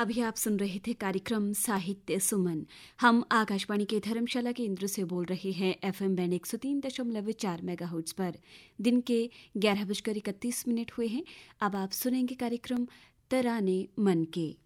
अभी आप सुन रहे थे कार्यक्रम साहित्य सुमन। हम आकाशवाणी के धर्मशाला केंद्र से बोल रहे हैं FM बैंड 103.4 मेगाहर्ट्ज पर। दिन के 11:31 हुए हैं। अब आप सुनेंगे कार्यक्रम तराने मन के।